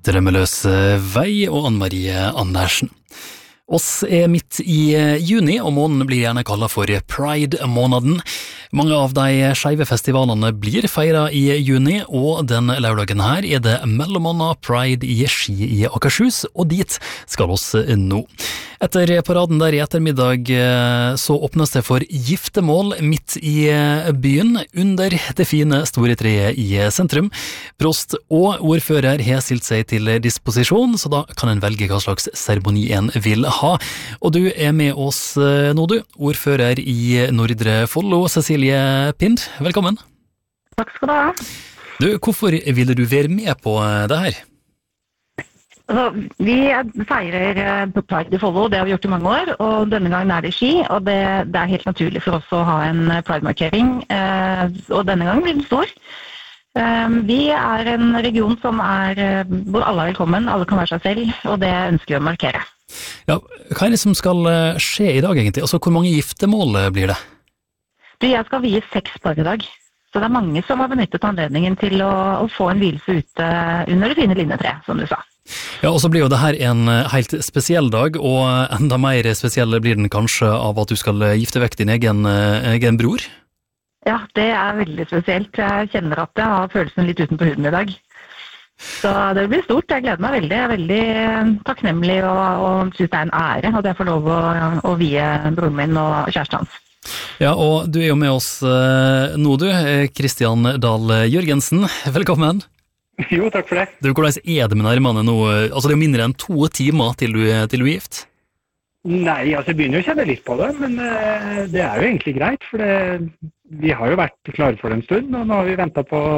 Drømmeløs vei og Anne-Marie Andersen. Oss midt i juni, og måneden blir gjerne kallet for Pride-måneden. Mange av de skeive festivalene blir feiret i juni, og den lørdagen her det mellommanna Pride i Ski i Akershus, og dit skal oss nå. Etter paraden der i ettermiddag så åpnes det for giftermål midt i byen, under det fine store treet i sentrum. Prost og ordfører har stilt seg til disposisjon, så da kan en velge hva slags seremoni en vil ha. Og du med oss nå, du, ordfører i Nordre Follo, Cecilie Pind. Velkommen. Takk skal du ha. Du, hvorfor ville du være med på det her? Altså, vi feirer Pride i Follo, det har vi gjort i mange år, og denne gangen det Ski, og det helt naturlig for oss å ha en Pride-markering, og denne gangen blir den stor. Vi en region som hvor alle velkommen, alle kan være seg selv, og det ønsker vi å markere. Ja, hva det som skal skje i dag egentlig? Altså, hvor mange giftermål blir det? Jeg skal vie 6 par i dag, så det mange som har benyttet anledningen til å få en hvilelse ute under det fine linnetreet, som du sa. Ja, og så blir jo det her en helt spesiell dag, og enda mer spesiell blir den kanskje av at du skal gifte vekk din egen bror? Ja, det veldig spesielt. Jeg kjenner at jeg har følelsen litt utenpå huden i dag. Så det blir stort. Jeg gleder meg veldig. Jeg veldig takknemlig og synes det en ære at jeg får lov å vie broren min og kjæresten hans. Ja, og du jo med oss nå, du, Kristian Dahl Jørgensen. Velkommen. Jo, takk for det. Du, hvordan det med nærmene nå? Altså, det jo mindre enn 2 timer til du gift? Nei, altså jeg begynner jo å kjenne litt på det, men det jo egentlig greit, for vi har jo vært klare for det en stund, og nå har vi ventet på,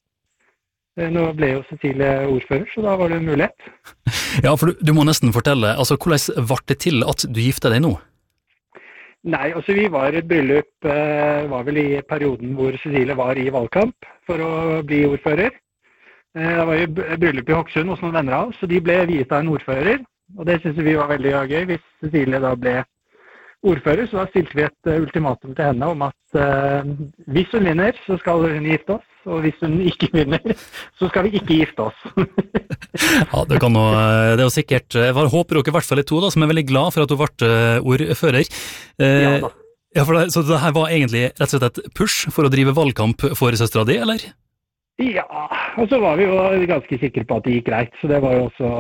nå ble jo Cecilie ordfører, så da var det en mulighet. Ja, for du må nesten fortelle, altså hvordan var det til at du giftet deg nå? Nei, altså vi var et bryllup, var vel i perioden hvor Cecilie var i valgkamp for å bli ordfører. Det var jo bryllup i Hokksund hos noen venner av oss, så de ble viet av en ordfører, og det synes vi var veldig gøy hvis Cecilie da ble ordfører, så da stilte vi et ultimatum til henne om at hvis hun vinner, så skal hun gifte oss, og hvis hun ikke vinner, så skal vi ikke gifte oss. Ja, det jo sikkert, jeg håper dere i hvert fall 2 da, som veldig glad for at du ble ordfører. Ja da. Ja, så det her var egentlig rett og slett et push for å drive valgkamp for søstera di, eller? Ja, og så var vi jo ganske sikre på at det gikk greit, så det var jo også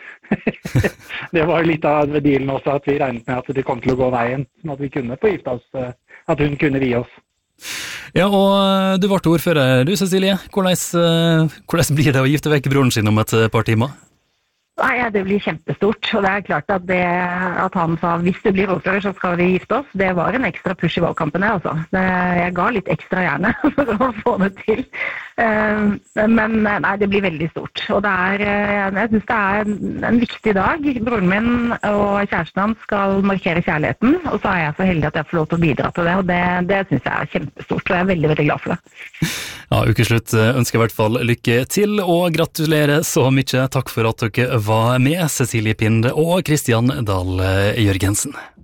det var litt av dealen også, at vi regnet med at det kom til å gå veien, sånn at vi kunne få gifte oss, at hun kunne vie oss. Ja, og du ble ordfører, du Cecilie. Hvordan blir det å gifte vekk broren sin om et par timer? Nei, det blir kjempestort, og det klart at at han sa hvis det blir ordfører så skal vi gifte oss, det var en ekstra push i valgkampene, altså. Jeg ga litt ekstra gjerne for å få det til. Men nei, det blir veldig stort, og jeg synes det en viktig dag. Broren min og kjæresten hans skal markere kjærligheten, og så jeg så heldig at jeg får lov til å bidra til det, og det synes jeg kjempestort, og jeg veldig, veldig glad for det. Ja, ukeslutt ønsker i hvert fall lykke til, og gratulerer så mye. Takk for at dere var med, Cecilie Pind og Kristian Dahl Jørgensen.